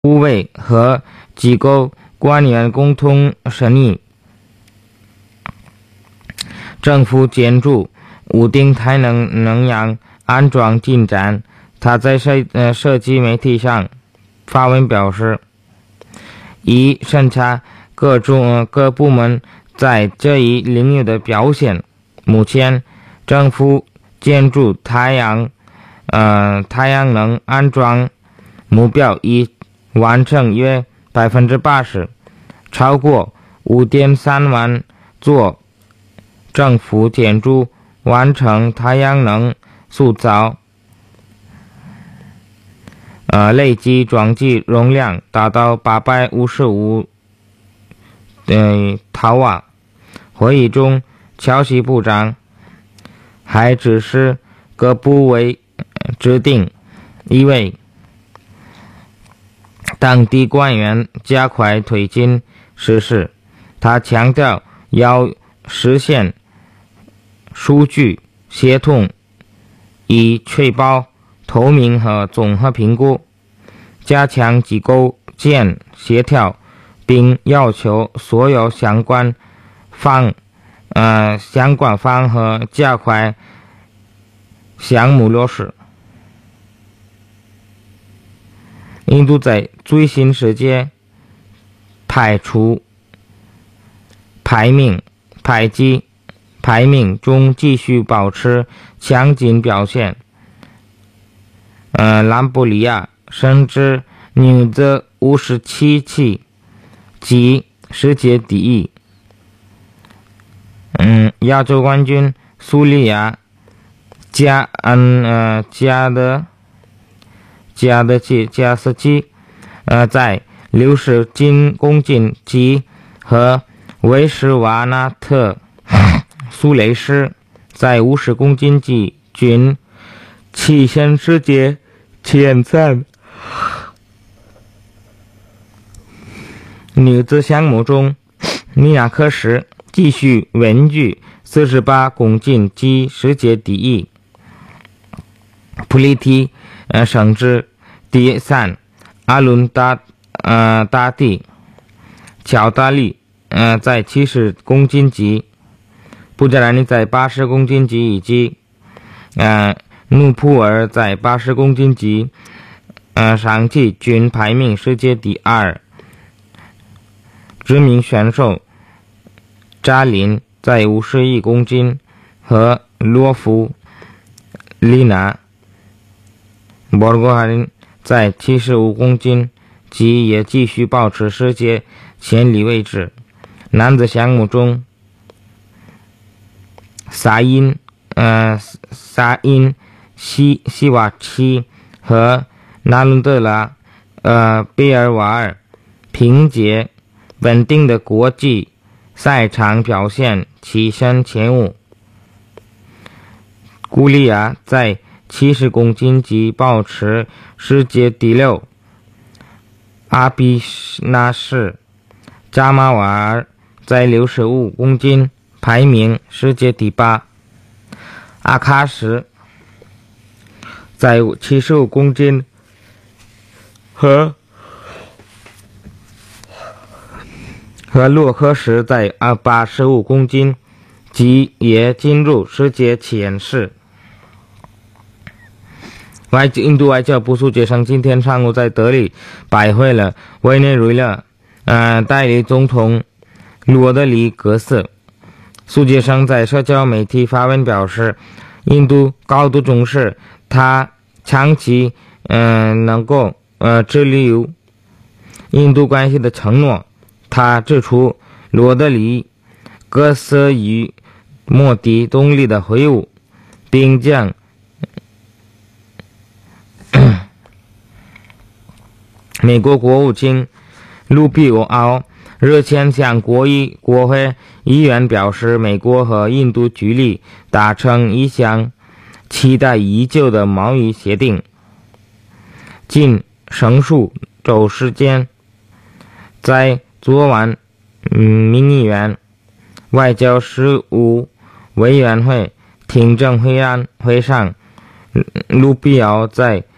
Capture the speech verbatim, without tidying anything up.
部委和机构官员共同审议。政府监督屋顶太能能源安装进展。他在社呃社区媒体上发文表示，一、审查各种、呃、各部门在这一领域的表现。目前，政府建筑太阳呃太阳能安装目标已完成约百分之八十，超过五点三万座政府建筑完成太阳能塑造，呃，累计装机容量达到八百五十五呃兆瓦。会议中，乔西部长还指示各部委制定一位当地官员加快推进实施。他强调要实现数据协同，以确保透明和综合评估，加强机构间协调，并要求所有相关方呃相关方和加快项目落实。印度在最新世界排除排名排级排名中继续保持强劲表现。呃，兰博利亚甚至女子五十七期及世界第一。嗯，亚洲冠军苏利亚加恩呃加的加的基加斯基呃在六十斤公斤级和维什瓦纳特苏雷斯在五十公斤级均跻身世界前三。女子项目中，米亚克什继续稳居四十八公斤级世界第一，普利提呃升至第三，阿伦达呃大帝乔达利呃在七十公斤级，布加拉尼在八十公斤级，以及呃努普尔在八十公斤级呃上季均排名世界第二。知名选手扎林在五十一公斤和罗夫丽娜博尔戈哈林在七十五公斤级也继续保持世界前列位置。男子项目中，萨因呃萨因西西瓦奇和纳伦德拉呃贝尔瓦尔凭借稳定的国际赛场表现跻身前五。古利亚在七十公斤级保持世界第六，阿比纳什扎马瓦尔在六十五公斤排名世界第八，阿卡什在七十五公斤和和洛克什在八十五公斤级也进入世界前十。外印度外交部苏杰生今天上午在德里拜会了委内瑞拉呃代理总统罗德里格斯。苏杰生在社交媒体发文表示，印度高度重视他长期呃能够呃致力于印度关系的承诺。他指出，罗德里格斯与莫迪总理的会晤，并将美国国务卿卢比奥日前向国议国会议员表示，美国和印度距离达成一项期待已久的贸易协定。近上数周时间，在昨晚，嗯，民议院外交事务委员会听证会案会上，卢比奥在